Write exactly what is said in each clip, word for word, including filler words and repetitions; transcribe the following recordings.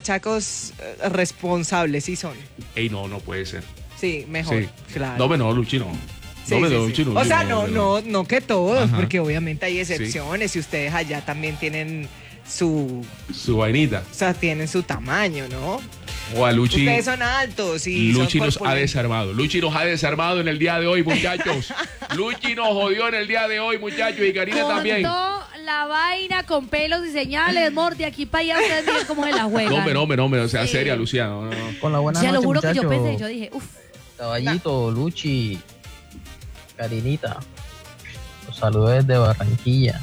berrachacos eh, responsables, sí son. Ey, no, no puede ser. Sí, mejor, Sí. claro. No, pero no, Luchi, no. Sí, no, sí, no, sí. Luchi, no, O sea, no, no, no, no que todos, Ajá. porque obviamente hay excepciones y ustedes allá también tienen su, Su vainita. o sea, tienen su tamaño, ¿no? O a Luchi. Ustedes son altos y Luchi son nos ha corpulentos. desarmado. Luchi nos ha desarmado en el día de hoy, muchachos. Luchi nos jodió en el día de hoy, muchachos. Y Karina también. Montó la vaina con pelos y señales, amor, de aquí para allá ustedes miren cómo se la juegan. No, pero no, pero no, o sea, Sí. seria, Luciano. No, no. Con la buena Ya lo noche, juro que yo muchachos. pensé, yo dije, uff. Caballito, Luchi, Karinita, los saludo desde Barranquilla.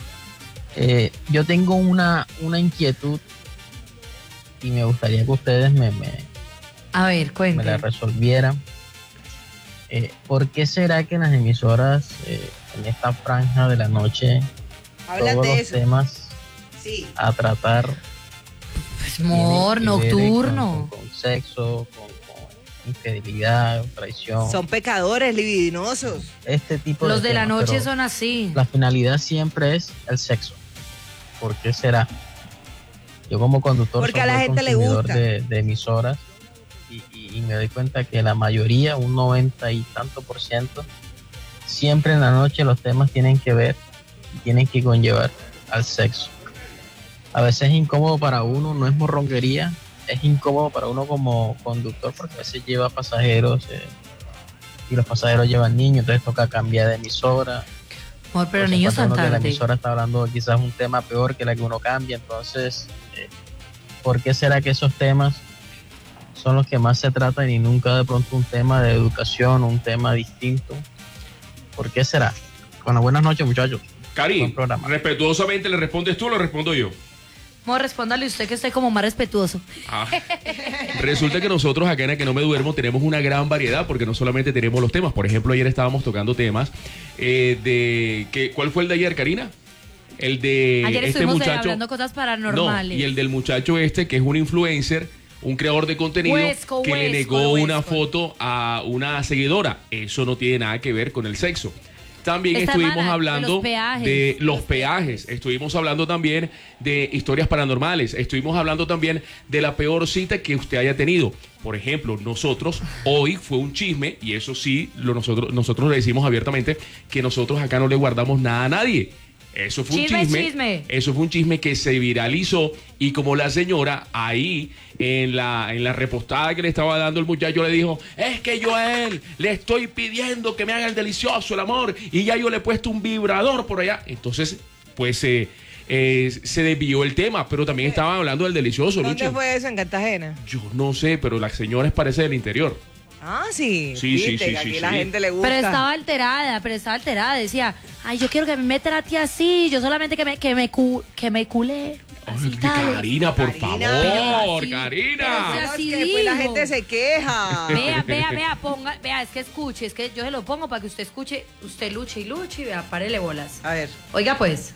Eh, yo tengo una, una inquietud y me gustaría que ustedes me, me, A ver, me la cuéntame. resolvieran. Eh, ¿Por qué será que en las emisoras, eh, en esta franja de la noche, Hablan todos de los eso. temas Sí. a tratar Pues, amor, tienen que ver nocturno. con, con- con sexo, con, con infidelidad, traición, Son pecadores libidinosos. este tipo de Los de la temas, noche pero son así. la finalidad siempre es el sexo. ¿Por qué será? Yo como conductor Porque soy a la muy gente le consumidor gusta. de, de emisoras y, y- y me doy cuenta que la mayoría, un noventa y tanto por ciento, siempre en la noche los temas tienen que ver y tienen que conllevar al sexo. A veces es incómodo para uno, no es morronguería, es incómodo para uno como conductor porque a veces lleva pasajeros eh, y los pasajeros llevan niños, entonces toca cambiar de emisora. Amor, pero Pues niños encuentra tan uno que la tarde. emisora está hablando quizás un tema peor que la que uno cambia, entonces eh, ¿por qué será que esos temas son los que más se tratan y nunca de pronto un tema de educación, un tema distinto? ¿Por qué será? Con las buenas noches, muchachos. Cari, Buen programa. respetuosamente le respondes tú o lo respondo yo. Amor, respóndale usted que esté como más respetuoso. Ah. Resulta que nosotros acá en A Que No Me Duermo tenemos una gran variedad porque no solamente tenemos los temas. Por ejemplo, ayer estábamos tocando temas eh, de... ¿qué, ¿Cuál fue el de ayer, Karina? El de Ayer este estuvimos eh, muchacho... hablando cosas No, paranormales. y el del muchacho este que es un influencer, un creador de contenido Huesco, que le huesco, negó huesco. una foto a una seguidora. Eso no tiene nada que ver con el sexo. También Esta estuvimos semana, de hablando los peajes. de los peajes, estuvimos hablando también de historias paranormales, estuvimos hablando también de la peor cita que usted haya tenido. Por ejemplo, nosotros, hoy fue un chisme, y eso sí, lo nosotros, nosotros le decimos abiertamente, que nosotros acá no le guardamos nada a nadie. Eso fue Chisme, un chisme, chisme. Eso fue un chisme que se viralizó y como la señora ahí en la, en la repostada que le estaba dando el muchacho le dijo, es que yo a él le estoy pidiendo que me haga el delicioso, el amor, y ya yo le he puesto un vibrador por allá. Entonces, pues eh, eh, se desvió el tema, pero también estaban hablando del delicioso, ¿Dónde Lucho. fue eso? ¿En Cartagena? Yo no sé, pero la señora es parece del interior. Ah, sí. Sí, sí, Viste, sí, que sí, aquí sí. la gente le gusta. Pero estaba alterada, pero estaba alterada. Decía, ay, yo quiero que me trate así. Yo solamente que me, que me, cu, que me culé. Así Ay, tal. Karina, por Karina. favor, Pero así, Karina. No, pero es así que después la digo. gente se queja. Vea, vea, vea, ponga, vea, es que escuche, es que yo se lo pongo para que usted escuche, usted luche y luche y vea, párele bolas. A ver. Oiga pues.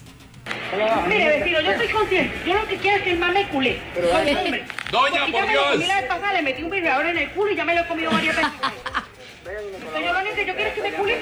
Mire, vecino, yo estoy consciente. Yo lo que quiero es que el man me culé. Soy hombre. Doña, Porque por ya me lo Dios. comí la vez pasada, le metí un vibrador en el culo y ya me lo he comido varias veces. Pero yo lo único que yo quiero es que me culé.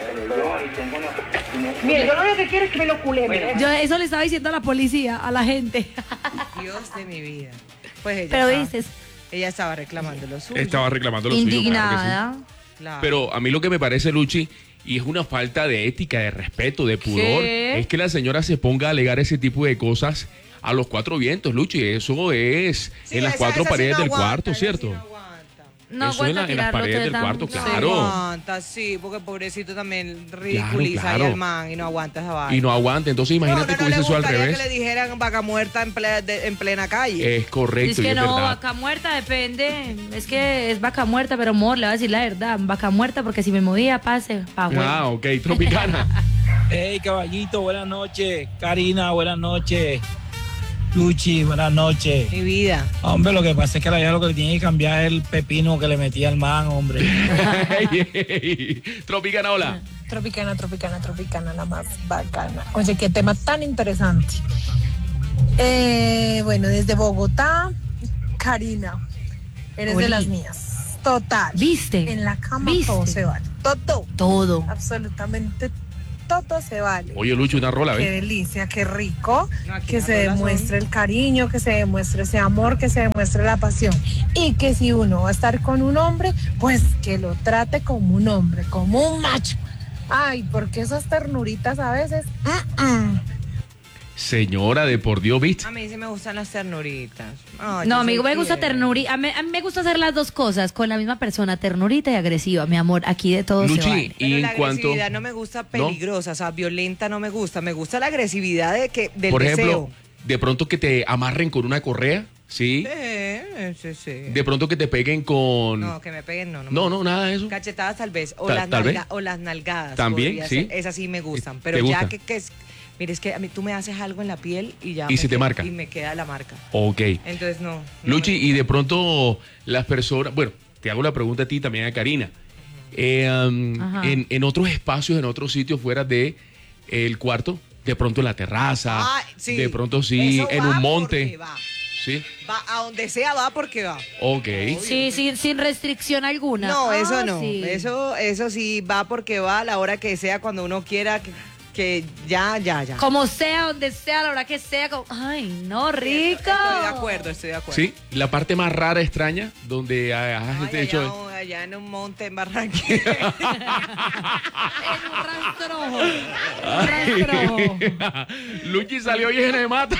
Mire, yo lo único que quiero es que me lo culé. mire. Yo eso le estaba diciendo a la policía, a la gente. Dios de mi vida. Pues ella, Pero estaba, dices, ella estaba reclamando lo suyo. Estaba reclamando lo suyo, claro que sí. indignada. Claro. Pero a mí lo que me parece, Luchi, y es una falta de ética, de respeto, de pudor, ¿Qué? es que la señora se ponga a alegar ese tipo de cosas a los cuatro vientos, Luchi. Eso es Sí, en las esa- cuatro esa sí paredes no del aguanta, cuarto, esa ¿cierto? sí no aguanta. No Eso en la- aguanta en las tirarlo paredes todo del tan- cuarto, sí. claro. No aguanta, sí, porque pobrecito también ridiculiza claro. ahí al man y no aguanta esa vaina. Y no aguanta. Entonces imagínate no, que no, no hubiese le eso al gustaría revés. que le dijeran vaca muerta en, ple- de- en plena calle. Es correcto, Es y que es no, verdad. vaca muerta depende. Es que es vaca muerta, pero amor, le voy a decir la verdad. Vaca muerta porque si me movía, pase, pa' afuera. Ah, ok, Tropicana. Hey, caballito, buenas noches. Karina, buenas noches. Luchi, buenas noches. Mi vida. Hombre, lo que pasa es que la vieja lo que le tiene que cambiar es el pepino que le metía al man, hombre. Tropicana, hola. Tropicana, tropicana, tropicana, la más bacana. Oye, qué tema tan interesante. Eh, bueno, desde Bogotá, Karina, eres Oli. de las mías. Total. ¿Viste? En la cama ¿Viste? todo se vale. Todo. Todo. Absolutamente todo se vale. Oye, Lucho, una rola, Qué ¿ves? delicia, qué rico, No, aquí que las se rolas demuestre el cariño, que se demuestre ese amor, que se demuestre la pasión. Y que si uno va a estar con un hombre, pues que lo trate como un hombre, como un macho. Ay, porque esas ternuritas a veces... mm-mm. Señora, de por Dios, ¿viste? A mí sí me gustan las ternuritas. Ay, No, yo amigo, soy me gusta tierna. ternurita. A mí, a mí me gusta hacer las dos cosas con la misma persona, ternurita y agresiva, mi amor. Aquí de todo Luchi, se vale. Pero y la en cuanto... agresividad no me gusta peligrosa, o sea, violenta no me gusta. Me gusta la agresividad de que, del Por deseo. ejemplo, de pronto que te amarren con una correa, ¿sí? Sí, sí, sí. De pronto que te peguen con... No, que me peguen, no. No, No, me no, nada de eso. Cachetadas tal vez, o, Tal- las, tal nalga- vez. o las nalgadas. También, podría sí. ser. Esas sí me gustan, ¿Te pero ya gustan? que, que es... Mire, es que a mí tú me haces algo en la piel y ya... Y me se te queda- marca. Y me queda la marca. Ok. Entonces, no. no Luchi, me- y de pronto las personas... Bueno, te hago la pregunta a ti también, a Karina. Eh, um, Ajá. en, en otros espacios, en otros sitios fuera de el cuarto, de pronto en la terraza, Ay, sí. de pronto sí, Eso en va un monte. porque Va. Sí, Va, a donde sea va porque va. ok. Sí, sí, sin restricción alguna. No, Ah, eso no. sí. Eso, eso sí va porque va a la hora que sea, cuando uno quiera, que, que ya, ya, ya. Como sea, donde sea, a la hora que sea. como- Ay, no, rico. Estoy de acuerdo, estoy de acuerdo. Sí, la parte más rara, extraña, donde has Ay, este allá, hecho... allá en un monte en Barranquilla. En un rastrojo. Un rastrojo. Luchi salió llena de mata.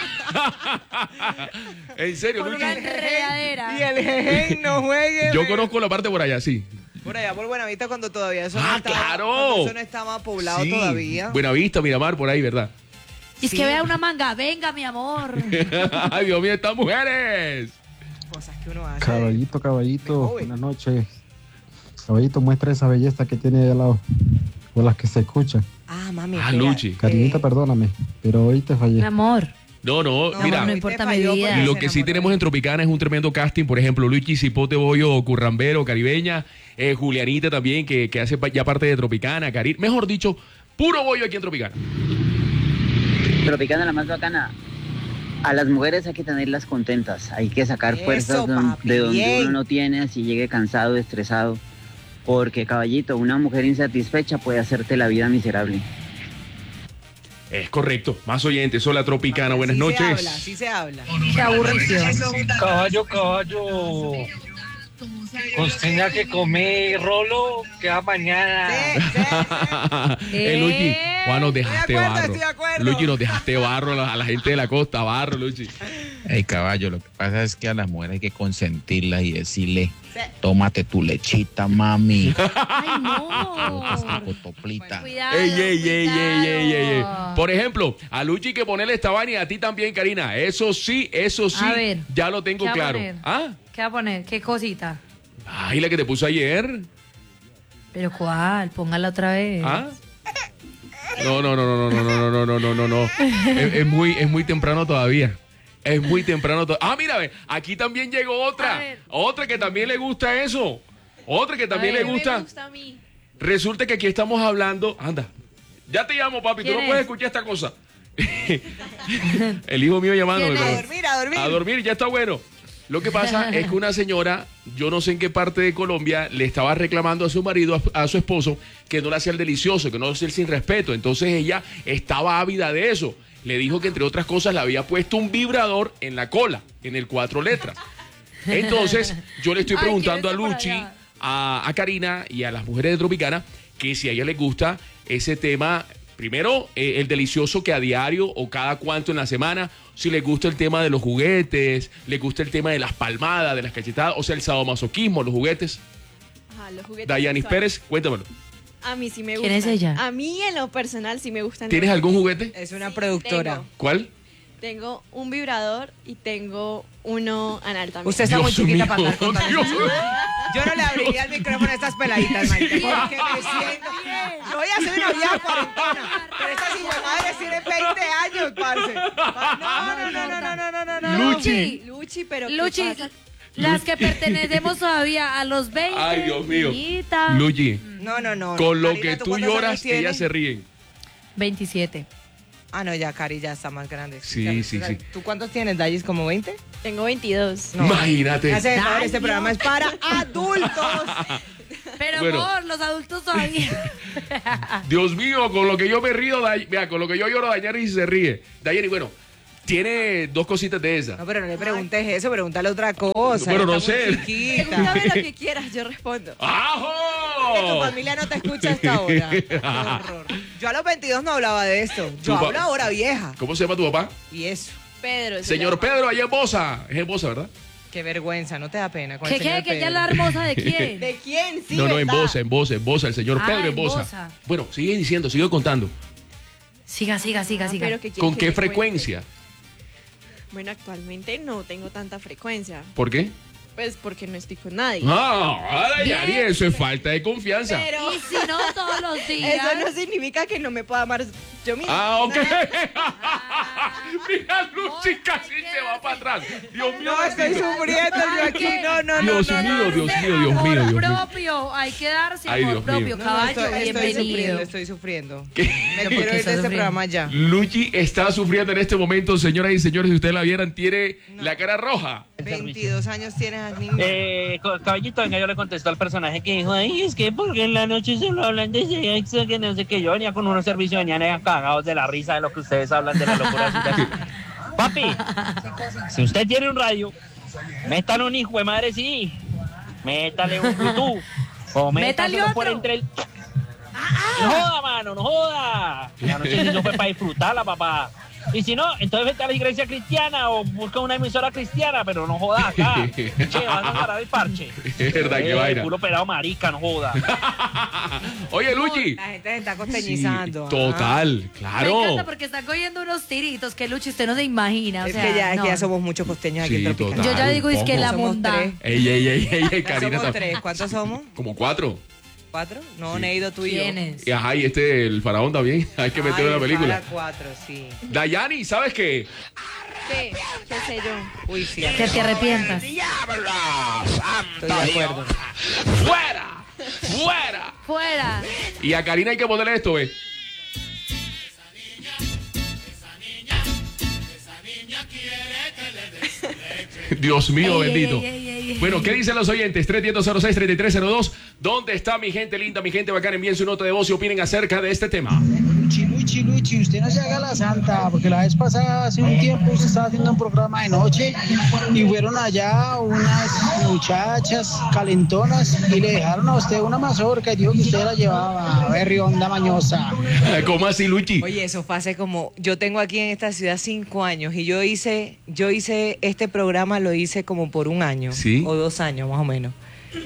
En serio, Con Luchi. una enredadera. Y el jeje no juegue. Yo ve. conozco la parte por allá, sí. Por allá, por Buenavista, cuando todavía eso Ah, no estaba, claro. cuando eso no estaba poblado Sí. todavía. Buenavista, Miramar, por ahí, ¿verdad? Y es Sí. que vea una manga. Venga, mi amor. Ay, Dios mío, estas mujeres. Cosas que uno hace. Caballito, caballito, Joven. buenas noches. Caballito, muestra esa belleza que tiene ahí al lado, o las que se escuchan. Ah, mami. Ah, espera. Luchi. Cariñita, Eh, perdóname, pero hoy te fallé. Mi amor. No, no, No, mira. no hoy te importa mi falló vida. porque Lo se que sí enamoró. tenemos en Tropicana es un tremendo casting. Por ejemplo, Luchi Cipote Bollo, Currambero, Caribeña, eh, Julianita también, que, que hace pa- ya parte de Tropicana, Cari. Mejor dicho, puro bollo aquí en Tropicana. Tropicana la más bacana. A las mujeres hay que tenerlas contentas, hay que sacar Eso, fuerzas don- papi, de donde bien. uno no tiene, así llegue cansado, estresado. Porque, caballito, una mujer insatisfecha puede hacerte la vida miserable. Es correcto. Más oyentes. Hola, Tropicana. Buenas Sí noches. Se habla, sí se habla. Qué aburrición. Caballo, caballo. Costeña que come rolo, queda mañana. Sí, sí, sí. Eh, Luchi, Juan, nos dejaste Estoy de acuerdo, barro. estoy de acuerdo. Luchi, nos dejaste barro a la, a la gente de la costa, barro, Luchi. Hey, caballo, lo que pasa es que a las mujeres hay que consentirlas y decirle, Sí. tómate tu lechita, mami. Ay, no. Esta cotoplita. Cuidado. Ey, ey, ey, ey, ey, ey, ey. cuidado. Por ejemplo, a Luchi hay que ponerle esta vaina y a ti también, Karina. Eso sí, eso sí, A ver, ya lo tengo ¿qué va a claro. poner? ¿Ah? ¿Qué va a poner? ¿Qué cosita? Ay, la que te puse ayer. ¿Pero cuál? Póngala otra vez. ¿Ah? No, no, no, no, no, no, no, no, no, no, no. Es, es muy, es muy temprano todavía. Es muy temprano todavía. Ah, mira, ve, aquí también llegó A otra. ver. Otra que también le gusta eso. Otra que también A le ver. gusta. a mí. Resulta que aquí estamos hablando. Anda, ya te llamo, papi. Tú ¿Quién no es? puedes escuchar esta cosa. El hijo mío llamándome. ¿Quién pero- A dormir, a dormir. A dormir, ya está bueno. Lo que pasa es que una señora, yo no sé en qué parte de Colombia, le estaba reclamando a su marido, a, a su esposo, que no le hacía el delicioso, que no le hacía el sin respeto. Entonces ella estaba ávida de eso. Le dijo que entre otras cosas le había puesto un vibrador en la cola, en el cuatro letras. Entonces yo le estoy Ay, preguntando a ¿quién está por Luchi, allá? a, a Karina y a las mujeres de Tropicana, que si a ella les gusta ese tema, primero eh, el delicioso que a diario o cada cuánto en la semana, si les gusta el tema de los juguetes, les gusta el tema de las palmadas, de las cachetadas, o sea, el sadomasoquismo, los juguetes. Ajá, los juguetes Dayanis sexuales. Pérez, cuéntamelo. A mí sí me ¿Quién gustan. es ella? A mí en lo personal sí me gustan. ¿Tienes los algún juguetes. juguete? Es una Sí, productora. tengo. ¿Cuál? Tengo un vibrador y tengo uno anal también. Usted está muy Dios chiquita mío, para andar contando Dios. esas cosas. Yo no le abriría el micrófono a estas peladitas, Maite, porque me siento... Yo voy a hacer una vida cuarentona, pero estas hijuemadres tienen veinte años, parce. No, no, no, no, no, no, no, no, no. Luchi. Luchi, pero ¿qué Luchi, pasa? las que pertenecemos todavía a los veinte. Ay, Dios mío. niñita. Luchi, No, no, no. con lo Karina, que ¿tú tú cuántos años lloras, tienes? ellas se ríen. veintisiete. Ah, no, ya, Cari ya está más grande. Sí, Ya, sí, o sea, sí. ¿Tú cuántos tienes, Dayis? ¿Como veinte? Tengo veintidós. No. Imagínate. Hace el favor, Ay, este Dios. programa es para adultos. Pero Bueno. favor, los adultos todavía. Dios mío, con lo que yo me río, Day- vea, con lo que yo lloro, Dayani se ríe. Dayani, bueno, tiene dos cositas de esas. No, pero no le preguntes eso, pregúntale otra cosa. Bueno, no está muy sé. chiquita. Pregúntame lo que quieras, yo respondo. ¡Ajo! Que tu familia no te escucha hasta ahora. Qué horror. Yo a los veintidós no hablaba de esto. Yo Tu pa- hablo ahora vieja. ¿Cómo se llama tu papá? Y eso. Pedro. se Señor llama. Pedro, allá en Bosa. Es en Bosa, ¿verdad? Qué vergüenza, no te da pena. Con ¿Qué, el qué? señor ¿Que ella es Pedro. la hermosa de quién? ¿De quién? Sí, no, no, en ¿verdad? Bosa, en Bosa, en Bosa. El señor Ah, Pedro en en Bosa. Bosa. Bueno, sigue diciendo, sigue contando. Siga, siga, siga, Ah, siga. pero que quiere ¿Con que qué le cuente. frecuencia? Bueno, actualmente no tengo tanta frecuencia. ¿Por qué? Pues porque no estoy con nadie. Ah, Dayani, Bien. eso es falta de confianza. Pero Y si no, todos los días. eso no significa que no me pueda amar yo misma. Ah, ok. Mira, Luchi casi se va para atrás. Dios mío, No, estoy bendito. sufriendo yo aquí. No, no, no. Dios no, mío, no. Dios mío, Dios amor mío, Dios mío. propio, hay que darse Ay, amor Dios mío. propio, No, no, caballo, estoy, estoy bienvenido. sufriendo, estoy sufriendo. ¿Qué? Me ¿Por quiero qué ir de estás este sufriendo? programa ya. Luchi está sufriendo en este momento, señoras y señores. Si ustedes la vieran, tiene la cara roja. veintidós años tienes a niño. Eh, co- caballito, venga, yo le contesto al personaje que dijo, ay, es que porque en la noche solo hablan de sexo, que no sé qué. Yo venía con unos servicios, venían eh, cagados de la risa de lo que ustedes hablan de la locura suya. Papi, si usted tiene un radio, métale un hijo de madre, sí. Métale un Bluetooth. O Métale métaselo por otro. entre el... No joda, mano, no joda. La noche eso fue para disfrutarla, papá. Y si no, entonces vete a la iglesia cristiana o busca una emisora cristiana, pero no joda acá. Che, van a agarrar el parche. Es verdad, qué Eh, vaina. Puro pelado marica, no joda. Oye, Luchi. La gente se está Sí, costeñizando. total, Me claro. encanta porque están cogiendo unos tiritos que Luchi usted no se imagina. O Es sea, que ya, es no. que ya somos muchos costeños aquí Sí, en Tropical. total. Yo ya digo, es que Ojo. la Somos monda. tres. Ey, ey, ey, ey, ey, Ya Karina. somos está- tres. ¿Cuántos somos? Como cuatro. ¿Cuatro? No, Neido, tú y yo. ¿Quiénes? Y ajá, y este, el faraón también. Hay que meterlo en la Ay, película. para cuatro, sí. Dayani, ¿sabes qué? ¿Qué? ¿Qué sé yo? Uy, sí. Que te arrepientas. Estoy de acuerdo. ¡Fuera! ¡Fuera! Fuera. Y a Karina hay que ponerle esto, ¿ves? Dios mío, Ey, ey, bendito. ey, ey, ey, ey. Bueno, ¿qué dicen los oyentes? tres uno cero seis, tres tres cero dos. ¿Dónde está mi gente linda, mi gente bacana? Envíen su nota de voz y opinen acerca de este tema. Luchi, Luchi, Luchi, usted no se haga la santa, porque la vez pasada, hace un tiempo, usted estaba haciendo un programa de noche y fueron allá unas muchachas calentonas y le dejaron a usted una mazorca y dijo que usted la llevaba. A ver, rionda mañosa. ¿Cómo así, Luchi? Oye, eso fue hace como, yo tengo aquí en esta ciudad cinco años y yo hice, yo hice este programa, lo hice como por un año ¿Sí? o dos años más o menos.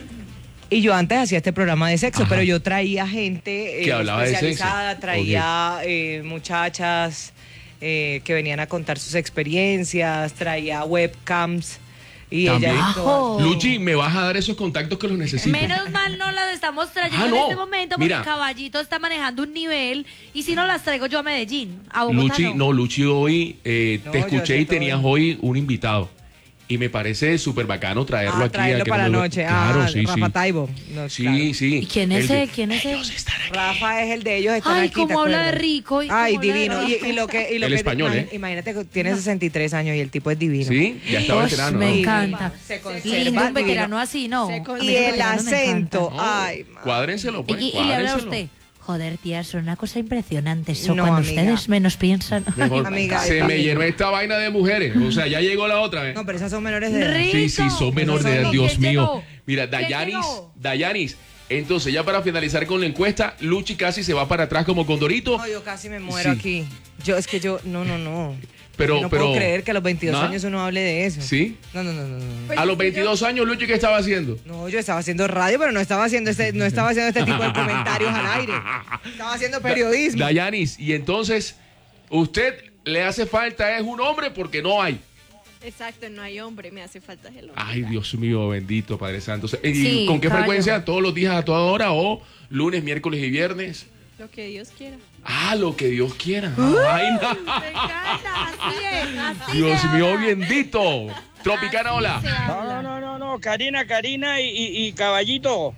Y yo antes hacía este programa de sexo, Ajá. pero yo traía gente eh, Que hablaba de sexo. especializada, traía eh, muchachas eh, que venían a contar sus experiencias, traía webcams y También. ella Ajo. Luchi, ¿me vas a dar esos contactos que los necesito? Menos mal no las estamos trayendo Ah, en no. este momento porque Mira. Caballito está manejando un nivel y si no las traigo yo a Medellín, a Bogotá Luchi, no. no, Luchi, hoy eh, No, te yo escuché sé y todo. tenías hoy un invitado. Y me parece súper bacano traerlo Ah, aquí. traerlo a que para la nos- noche. Claro, ah, sí, Rafa sí. Taibo. No, Sí, claro. sí. ¿Y quién es El de- él? ¿Quién es él? Rafa es el de ellos, están Ay, aquí, ¿te cómo habla de acuerdas? rico. y Ay, cómo habla de divino. Y, rico. y lo que, y lo El que español, imag- ¿eh? Imagínate que tiene sesenta y tres años y el tipo es divino. Sí, ya está Ush, veterano. me ¿no? encanta. Se conserva Lindo, un divino. veterano así, ¿no. Se A mí con- los Y el veteranos me acento. encantan. Ay, ma- Cuádrenselo, pues. Y, y le habla a cuádrenselo. usted. Joder, tía, son una cosa impresionante. Eso No, cuando amiga. ustedes menos piensan. Mejor, Amiga, se está me bien. llenó esta vaina de mujeres. O sea, ya llegó la otra vez. No, pero esas son menores de edad. Rico. Sí, sí, son menores de edad, ¿Quién Dios mío. llegó? Mira, ¿Quién Dayanis, llegó? Dayanis. Entonces, ya para finalizar con la encuesta, Luchi casi se va para atrás como Condorito. No, yo casi me muero Sí. aquí. Yo, es que yo, no, no, no. Pero, no pero. puedo creer que a los veintidós ¿No? años uno hable de eso. ¿Sí? No, no, no, no. no. A los veintidós años, Luchi, ¿qué estaba haciendo? No, yo estaba haciendo radio, pero no estaba haciendo este, no estaba haciendo este tipo de comentarios al aire. Estaba haciendo periodismo. Dayanis, y entonces, usted le hace falta es un hombre porque no hay. Exacto, no hay hombre, me hace falta el hombre. Ay, Dios mío, bendito Padre Santo. ¿Y Sí, con qué caballo. frecuencia? ¿Todos los días a toda hora o lunes, miércoles y viernes? Lo que Dios quiera. Ah, lo que Dios quiera. Ay, no. Me encanta, así es, así Dios se mío, habla. bendito. Tropicana, Así hola. se habla. No, no, no, no, Karina, Karina y, y- y Caballito.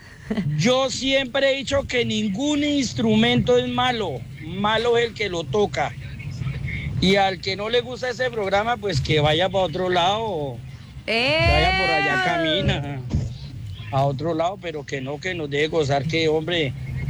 Yo siempre he dicho que ningún instrumento es malo. Malo es el que lo toca. Y al que no le gusta ese programa, pues que vaya para otro lado. ¡Eh! Que vaya por allá, camina. a otro lado, pero que no, que nos deje gozar, que hombre,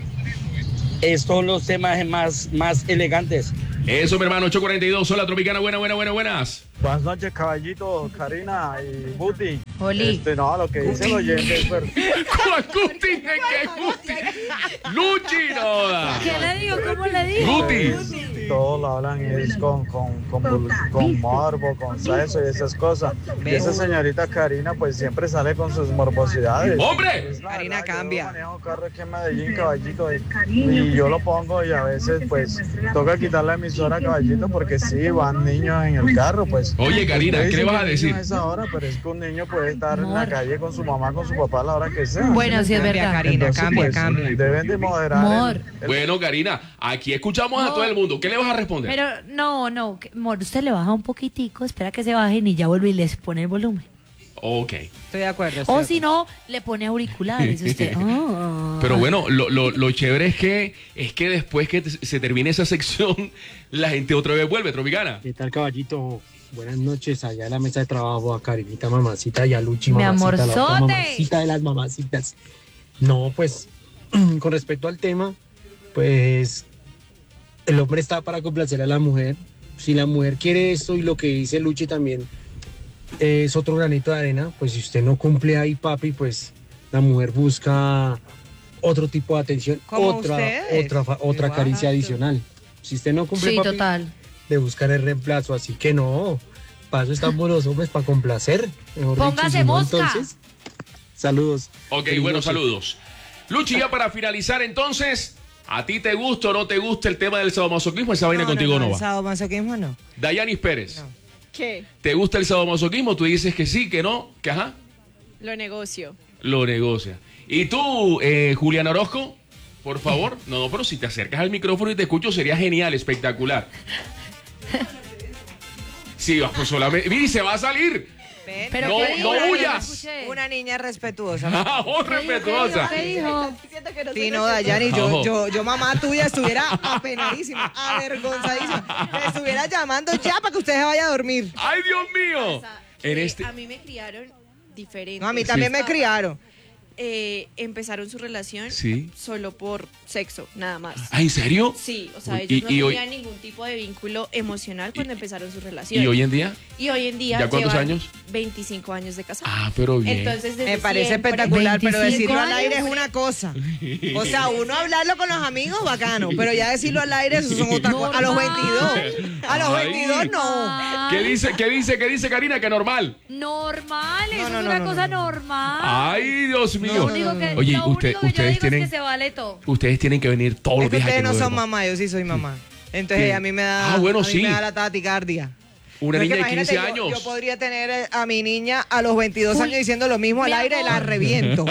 estos son los temas más, más elegantes. Eso, mi hermano, ocho cuarenta y dos, hola Tropicana, buena, buena, buena, buenas. Buenas noches, caballito, Karina y Buti. Oli. Este, no, lo que dice el oyente es verdad. ¿Cuál Guti? ¿Qué Guti? Luchi, no. ¿Qué le digo? ¿Cómo le digo? Guti. Todos lo hablan y es con, con, con, con morbo, con sexo y esas cosas. Y esa señorita Karina pues siempre sale con sus morbosidades. ¡Hombre! Es la Karina verdad, cambia. Yo manejo carro aquí en Medellín, caballito, y, y yo lo pongo y a veces pues toca quitar la emisora, caballito, porque sí, van niños en el carro, pues. Oye, Karina, Ustedes ¿qué le dicen vas a que el niño decir? a esa hora, pero es que un niño puede estar en la calle con su mamá, con su papá a la hora que sea. Bueno, sí es Cambia, verdad. Karina, Entonces, cambia, pues, cambia. deben de moderar. Amor. el- el- Bueno, Karina, aquí escuchamos a No. todo el mundo. ¿Qué le vas a responder? Pero no, no, que- amor, usted le baja un poquitico, espera que se bajen y ya vuelve y les pone el volumen. Ok. Estoy de acuerdo. estoy O de si no, le pone auriculares. Usted. ah. Pero bueno, lo, lo, lo chévere es que es que después que te- se termine esa sección, la gente otra vez vuelve, Tropicana. ¿Qué tal, caballito? Buenas noches, allá en la mesa de trabajo, a Karinita, mamacita, y a Luchi, Mi mamacita, la otra amorzote. mamacita de las mamacitas. No, pues, con respecto al tema, pues, el hombre está para complacer a la mujer. Si la mujer quiere esto y lo que dice Luchi también es otro granito de arena, pues si usted no cumple ahí, papi, pues la mujer busca otro tipo de atención, Como otra, ustedes. otra, fa- otra Exacto. caricia adicional. Si usted no cumple, Sí, papi, total. de buscar el reemplazo, así que no, para eso estamos los hombres, para complacer. Mejor dicho, Póngase si no, mosca. entonces, saludos. Ok, Feliz buenos noche. saludos. Luchi, ya para finalizar entonces, ¿a ti te gusta o no te gusta el tema del sadomasoquismo? Esa vaina contigo no, el va. sadomasoquismo no. Dayanis Pérez, ¿Qué? ¿te gusta el sadomasoquismo? Tú dices que sí, que no, que ajá, Lo negocio. lo negocia. ¿Y tú, eh, Julián Orozco? Por favor, no, pero si te acercas al micrófono y te escucho sería genial, espectacular. Sí, pues solamente... ¡Mira, se va a salir! Ven, Pero No, ¿qué dijo? no Yo huyas. escuché. Una niña respetuosa. ¡Ah, oh, respetuosa! ¿Qué dijo? Siento que no Sí, soy no, respetuosa. Dayani, yo, Ojo. yo, yo mamá tuya estuviera apenadísima, avergonzadísima. Te estuviera llamando ya para que usted se vaya a dormir. ¡Ay, Dios mío! O sea, En que este... A mí me criaron diferente. No, a mí también me criaron. Eh, empezaron su relación Sí. solo por sexo, nada más. ¿Ah, en serio? Sí, o sea, Uy, ellos y- y no hoy- tenían ningún tipo de vínculo emocional cuando empezaron su relación. ¿Y hoy en día? Y hoy en día ¿Ya cuántos llevan años? veinticinco años de casado. Ah, pero bien. Entonces, desde Me parece siempre- espectacular, pero decirlo al años. aire es una cosa. O sea, uno hablarlo con los amigos, bacano, pero ya decirlo al aire, eso son otra cosa. A los veintidós. A los Ay. veintidós, no. ¿Qué dice, qué dice, qué dice Karina? Que normal. Normal, eso No, no, es no, una no, cosa no. normal. Ay, Dios mío. Lo único que, Oye, lo usted- único que yo ustedes digo tienen, es que se vale todo. ustedes tienen que venir todos los Es que días a que ustedes no no son duerman. mamá, yo sí soy mamá. Entonces Sí. a mí me da, Ah, bueno, a mí sí. me da la taquicardia. Una No, es que niña de quince imagínate, yo- años. Yo, podría tener eh, a mi niña a los veintidós Uy, años diciendo lo mismo al mi aire y la amor. reviento.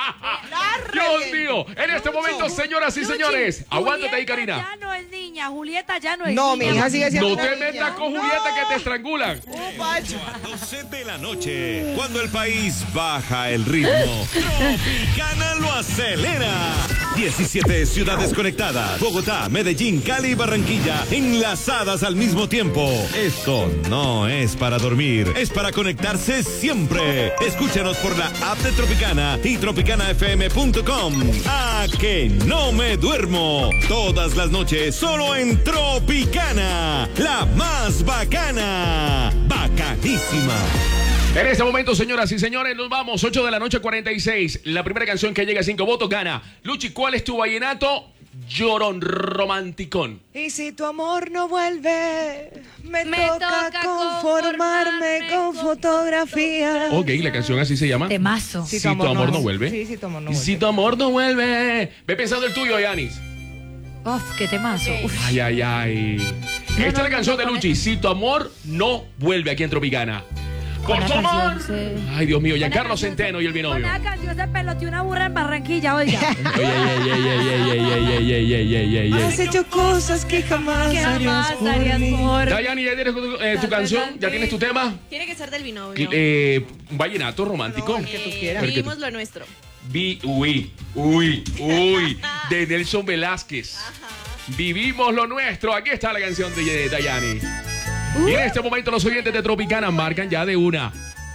Dios mío, en este momento, señoras y Luchi, señores, aguántate ahí, Julieta Karina. ya no es niña, Julieta ya no es No, niña. mi hija sigue siendo No una te niña. metas con Julieta que te estrangulan. Un pacho. doce de la noche, cuando el país baja el ritmo, Tropicana lo acelera. diecisiete ciudades conectadas, Bogotá, Medellín, Cali y Barranquilla, enlazadas al mismo tiempo. Esto no es para dormir, es para conectarse siempre. Escúchanos por la app de Tropicana y tropicana f m punto com. A que no me duermo. Todas las noches solo en Tropicana, la más bacana. Bacanísima. En este momento, señoras y señores, nos vamos. ocho de la noche, cuarenta y seis. La primera canción que llega a cinco votos gana. Luchi, ¿cuál es tu vallenato? Llorón romanticón. Y si tu amor no vuelve, me, Me toca, toca conformarme conformarme con con fotografías. Ok, la canción así se llama. Temazo. Si tu amor no vuelve. Sí, si tu amor no Y vuelve. si tu amor no vuelve. Ve pensando el tuyo, Yanis. Uf, qué temazo. Uf. Ay, ay, ay. Esta no, es la no, canción no, de con Luchi. Si tu amor no vuelve aquí en Tropicana. Por Buena tu amor. canción, sí. Ay, Dios mío, Buena Giancarlo canción, Centeno y el binomio. Buena canción se peloteó una burra en Barranquilla, oiga. Ey, ey, ey, ey, ey, ey, ey, ey, ey, ey, ey, ey, ey. Has hecho cosas que jamás ¿Qué harías más por harías mí. por Dayani, ¿ya tienes tu, eh, tu canción? ¿Ya tienes tu tema? Tiene que ser del binomio. Eh, un vallenato romántico. el que tú Eh, quieras. El que vivimos lo nuestro. Vi, uy, uy, uy, de Nelson Velázquez. Vivimos lo nuestro. Aquí está la canción de Dayani. Y en este momento los oyentes de Tropicana marcan ya de una.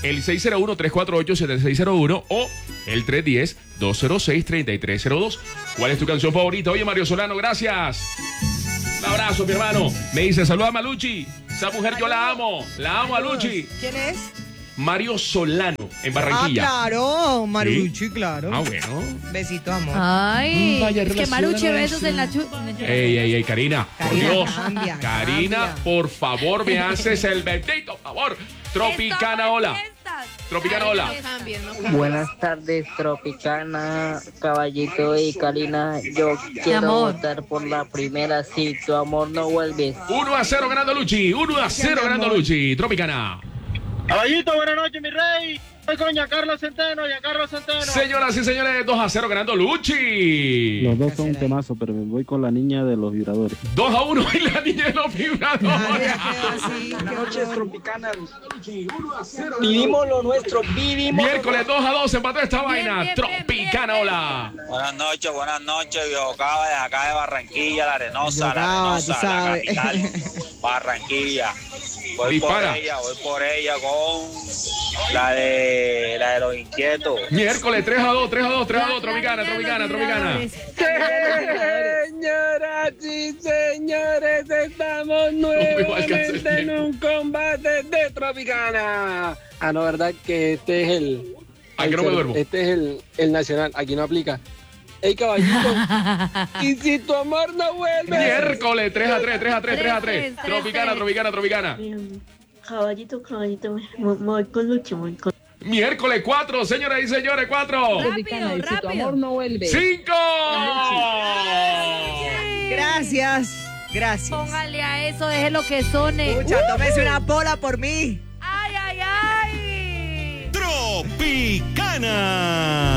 el seis cero uno, tres cuatro ocho, siete seis cero uno o el tres uno cero, dos cero seis, tres tres cero dos. ¿Cuál es tu canción favorita? Oye, Mario Solano, gracias. Un abrazo, mi hermano. Me dice, saluda a Maluchi. Esa mujer yo la amo. La amo a Luchi. ¿Quién es? Mario Solano, en Barranquilla. Ah, claro, Maruchi, ¿Sí? claro. Ah, bueno. Besito, amor. Ay, Vaya es que relación, Maruchi, relación. besos en la chu... Ey, ey, ey, Karina, por Karina, Dios. cambia, Karina, cambia. por favor, me haces el bendito favor. Tropicana, hola. Tropicana, hola. Buenas tardes, Tropicana, Caballito y Karina. Yo quiero amor. votar por la primera. Si tu amor no vuelve. uno a cero ganando Luchi. uno a cero ganando Luchi. Tropicana. Caballito, buenas noches, mi rey. Estoy con Giancarlo Centeno, Giancarlo Centeno. Señoras y señores, dos a cero ganando Luchi. Los dos son un temazo, pero me voy con la niña de los vibradores. dos a uno y la niña de los vibradores. Buenas noches, Tropicanas. Vivimos lo nuestro, vivimos. Miércoles dos a dos empató esta Bien, vaina. bien, Tropicana, bien, hola. Buenas noches, buenas noches, viejo Cava, de acá de Barranquilla, la Arenosa, la Cava, Arenosa, tú la sabes. capital, Barranquilla. Voy Dispara. por ella, voy por ella con la de la de los inquietos. Miércoles tres a dos, tres a dos, tres a dos. Tropicana, Tropicana, Tropicana. Señoras y señores, estamos me va a alcanzar el nuevamente en tiempo. un combate de Tropicana. Ah, no, verdad que este es el. ¿A qué no me duermo? Este es el, el nacional, aquí no aplica. Ey, caballito. Y si tu amor no vuelve. Miércoles tres a tres, tres a tres, tres a tres. tres, Tropicana, tres. Tropicana, Tropicana. Caballito, caballito, me me voy con Lucho, me voy con... Miércoles cuatro, señoras y señores, cuatro. Rápido, rápido. no vuelve. ¡Cinco! Gracias, gracias. Póngale a eso, déjelo que sone. Escucha, tómese una pola por mí. ¡Ay, ay, ay! Tropicana.